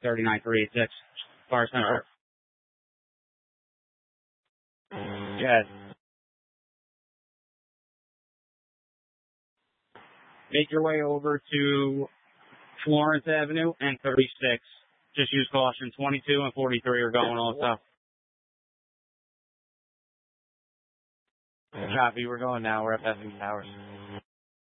39386. Far Central. Yes. Make your way over to Florence Avenue and 36. Just use caution. 22 and 43 are going also. Copy, we're going now. We're at Bethany Towers.